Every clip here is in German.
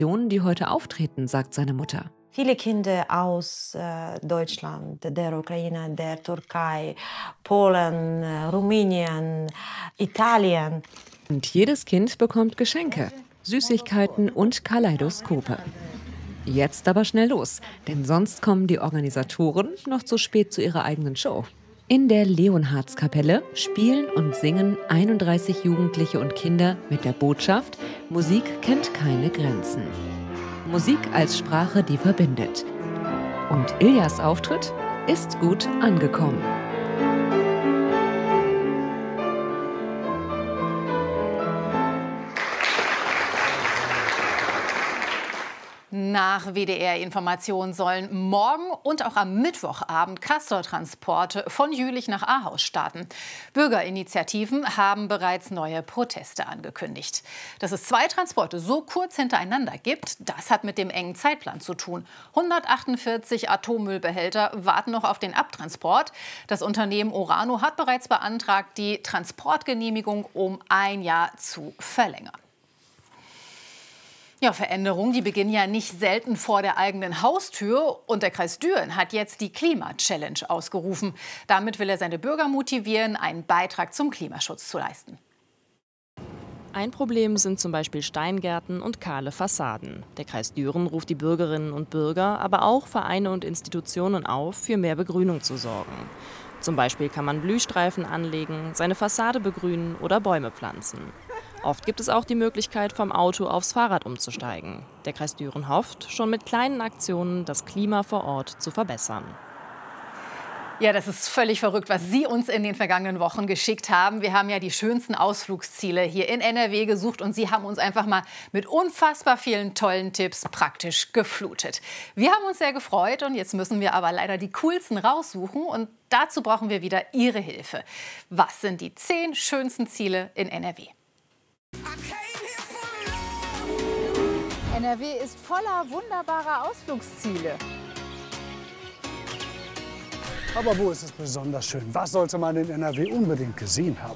Die heute auftreten, sagt seine Mutter. Viele Kinder aus Deutschland, der Ukraine, der Türkei, Polen, Rumänien, Italien. Und jedes Kind bekommt Geschenke, Süßigkeiten und Kaleidoskope. Jetzt aber schnell los, denn sonst kommen die Organisatoren noch zu spät zu ihrer eigenen Show. In der Leonhardskapelle spielen und singen 31 Jugendliche und Kinder mit der Botschaft: Musik kennt keine Grenzen. Musik als Sprache, die verbindet. Und Iljas Auftritt ist gut angekommen. Nach WDR-Informationen sollen morgen und auch am Mittwochabend Castortransporte von Jülich nach Ahaus starten. Bürgerinitiativen haben bereits neue Proteste angekündigt. Dass es 2 Transporte so kurz hintereinander gibt, das hat mit dem engen Zeitplan zu tun. 148 Atommüllbehälter warten noch auf den Abtransport. Das Unternehmen Orano hat bereits beantragt, die Transportgenehmigung um 1 Jahr zu verlängern. Ja, Veränderungen, die beginnen ja nicht selten vor der eigenen Haustür. Und der Kreis Düren hat jetzt die Klima-Challenge ausgerufen. Damit will er seine Bürger motivieren, einen Beitrag zum Klimaschutz zu leisten. Ein Problem sind zum Beispiel Steingärten und kahle Fassaden. Der Kreis Düren ruft die Bürgerinnen und Bürger, aber auch Vereine und Institutionen auf, für mehr Begrünung zu sorgen. Zum Beispiel kann man Blühstreifen anlegen, seine Fassade begrünen oder Bäume pflanzen. Oft gibt es auch die Möglichkeit, vom Auto aufs Fahrrad umzusteigen. Der Kreis Düren hofft, schon mit kleinen Aktionen das Klima vor Ort zu verbessern. Ja, das ist völlig verrückt, was Sie uns in den vergangenen Wochen geschickt haben. Wir haben ja die schönsten Ausflugsziele hier in NRW gesucht und Sie haben uns einfach mal mit unfassbar vielen tollen Tipps praktisch geflutet. Wir haben uns sehr gefreut und jetzt müssen wir aber leider die coolsten raussuchen und dazu brauchen wir wieder Ihre Hilfe. Was sind die 10 schönsten Ziele in NRW? NRW ist voller wunderbarer Ausflugsziele. Aber wo ist es besonders schön? Was sollte man in NRW unbedingt gesehen haben?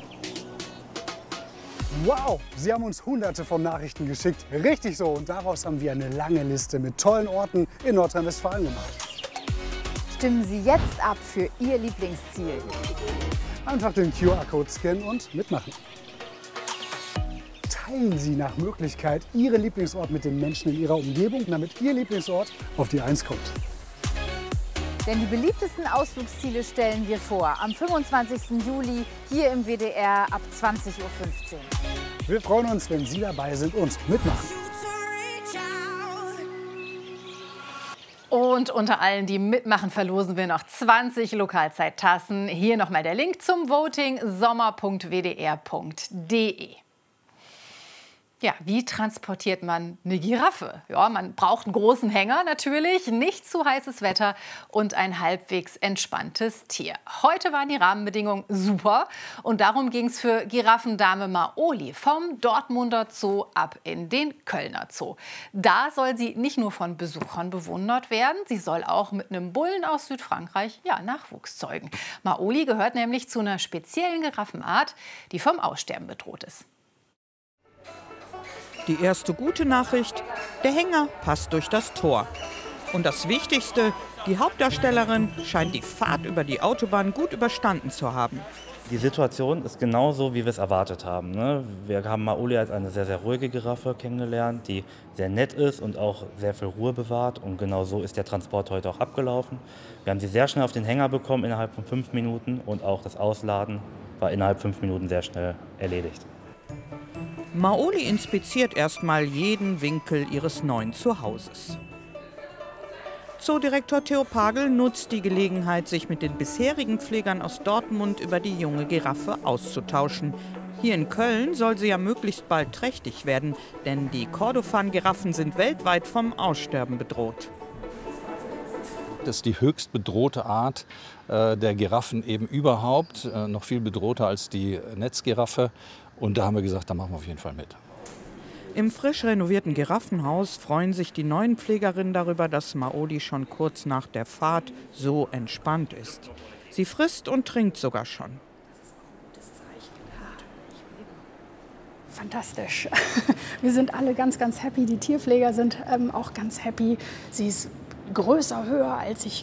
Wow, Sie haben uns hunderte von Nachrichten geschickt. Richtig so. Und daraus haben wir eine lange Liste mit tollen Orten in Nordrhein-Westfalen gemacht. Stimmen Sie jetzt ab für Ihr Lieblingsziel. Einfach den QR-Code scannen und mitmachen. Teilen Sie nach Möglichkeit Ihren Lieblingsort mit den Menschen in Ihrer Umgebung, damit Ihr Lieblingsort auf die 1 kommt. Denn die beliebtesten Ausflugsziele stellen wir vor. Am 25. Juli hier im WDR ab 20:15 Uhr. Wir freuen uns, wenn Sie dabei sind und mitmachen. Und unter allen, die mitmachen, verlosen wir noch 20 Lokalzeittassen. Hier nochmal der Link zum Voting: sommer.wdr.de. Ja, wie transportiert man eine Giraffe? Ja, man braucht einen großen Hänger natürlich, nicht zu heißes Wetter und ein halbwegs entspanntes Tier. Heute waren die Rahmenbedingungen super und darum ging es für Giraffendame Maoli vom Dortmunder Zoo ab in den Kölner Zoo. Da soll sie nicht nur von Besuchern bewundert werden, sie soll auch mit einem Bullen aus Südfrankreich Nachwuchs zeugen. Maoli gehört nämlich zu einer speziellen Giraffenart, die vom Aussterben bedroht ist. Die erste gute Nachricht: Der Hänger passt durch das Tor. Und das Wichtigste: Die Hauptdarstellerin scheint die Fahrt über die Autobahn gut überstanden zu haben. Die Situation ist genauso, wie wir es erwartet haben. Wir haben Maoli als eine sehr, sehr ruhige Giraffe kennengelernt, die sehr nett ist und auch sehr viel Ruhe bewahrt. Und genau so ist der Transport heute auch abgelaufen. Wir haben sie sehr schnell auf den Hänger bekommen, innerhalb von 5 Minuten. Und auch das Ausladen war innerhalb 5 Minuten sehr schnell erledigt. Maoli inspiziert erstmal jeden Winkel ihres neuen Zuhauses. Zoodirektor Theo Pagel nutzt die Gelegenheit, sich mit den bisherigen Pflegern aus Dortmund über die junge Giraffe auszutauschen. Hier in Köln soll sie ja möglichst bald trächtig werden, denn die Kordofan-Giraffen sind weltweit vom Aussterben bedroht. Das ist die höchst bedrohte Art der Giraffen eben überhaupt, noch viel bedrohter als die Netzgiraffe. Und da haben wir gesagt, da machen wir auf jeden Fall mit. Im frisch renovierten Giraffenhaus freuen sich die neuen Pflegerinnen darüber, dass Maoli schon kurz nach der Fahrt so entspannt ist. Sie frisst und trinkt sogar schon. fantastisch. Wir sind alle ganz, ganz happy. Die Tierpfleger sind auch ganz happy. Sie ist größer, höher, als ich